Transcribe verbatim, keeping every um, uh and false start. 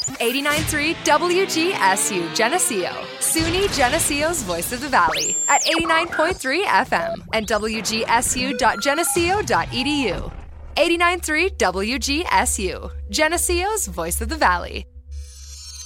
eighty-nine point three W G S U Geneseo, SUNY Geneseo's Voice of the Valley at eighty-nine point three F M and W G S U dot geneseo dot e d u. eighty-nine point three W G S U, Geneseo's Voice of the Valley.